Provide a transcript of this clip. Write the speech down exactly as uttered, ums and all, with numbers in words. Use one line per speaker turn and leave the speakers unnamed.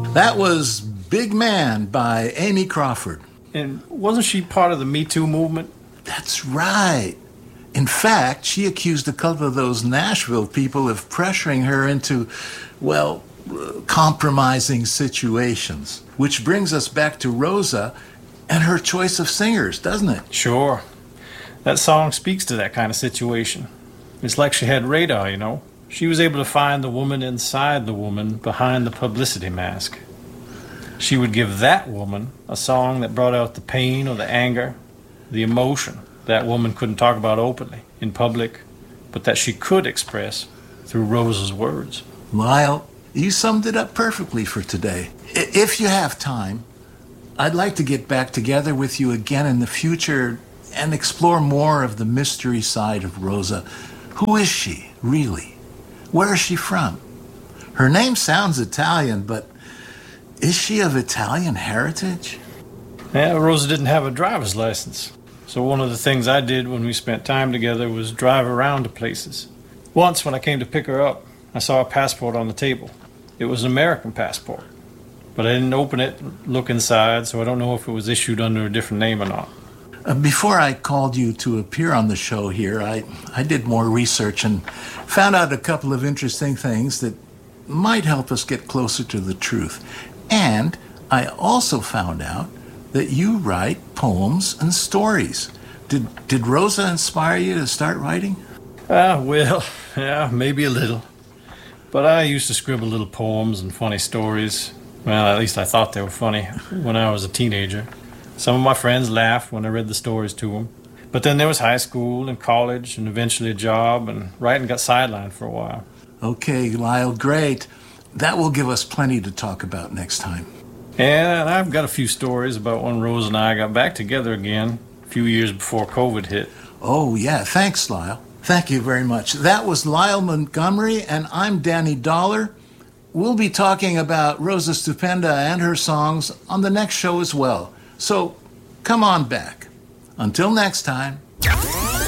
That was Big Man by Amy Crawford.
And wasn't she part of the Me Too movement?
That's right. In fact, she accused a couple of those Nashville people of pressuring her into, well, uh, compromising situations. Which brings us back to Rosa and her choice of singers, doesn't it?
Sure. That song speaks to that kind of situation. It's like she had radar, you know. She was able to find the woman inside the woman behind the publicity mask. She would give that woman a song that brought out the pain or the anger, the emotion that woman couldn't talk about openly in public, but that she could express through Rosa's words.
Lyle, you summed it up perfectly for today. I- if you have time, I'd like to get back together with you again in the future and explore more of the mystery side of Rosa. Who is she, really? Where is she from? Her name sounds Italian, but is she of Italian heritage?
Yeah, Rosa didn't have a driver's license. So one of the things I did when we spent time together was drive around to places. Once when I came to pick her up, I saw a passport on the table. It was an American passport. But I didn't open it, look inside, so I don't know if it was issued under a different name or not.
Uh, before I called you to appear on the show here, I, I did more research and found out a couple of interesting things that might help us get closer to the truth. And I also found out that you write poems and stories. Did did Rosa inspire you to start writing?
Ah, well, yeah, maybe a little. But I used to scribble little poems and funny stories. Well, at least I thought they were funny when I was a teenager. Some of my friends laughed when I read the stories to them. But then there was high school and college and eventually a job, and writing got sidelined for a while.
Okay, Lyle, great. That will give us plenty to talk about next time.
And I've got a few stories about when Rose and I got back together again a few years before COVID hit.
Oh, yeah. Thanks, Lyle. Thank you very much. That was Lyle Montgomery, and I'm Danny Dollar. We'll be talking about Rosa Stupenda and her songs on the next show as well. So come on back. Until next time.